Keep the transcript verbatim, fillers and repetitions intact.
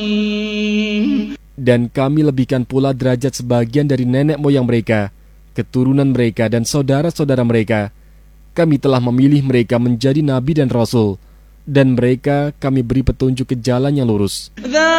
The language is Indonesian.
Dan kami lebihkan pula derajat sebagian dari nenek moyang mereka, keturunan mereka dan saudara-saudara mereka. Kami telah memilih mereka menjadi nabi dan rasul, dan mereka kami beri petunjuk ke jalan yang lurus.